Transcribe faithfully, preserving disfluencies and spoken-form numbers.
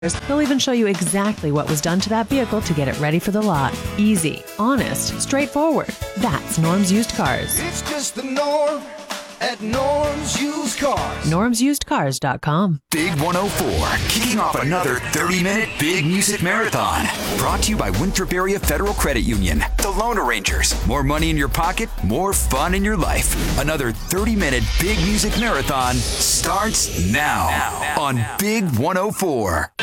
They'll even show you exactly what was done to that vehicle to get it ready for the lot. Easy, honest, straightforward. That's Norm's Used Cars. It's just the norm at Norm's Used Cars. norms used cars dot com. Big one oh four, kicking off another thirty-minute Big Music Marathon. Brought to you by Winthrop Area Federal Credit Union. The Loan Arrangers. More money in your pocket, more fun in your life. Another thirty-minute Big Music Marathon starts now, now, now on now. Big one oh four.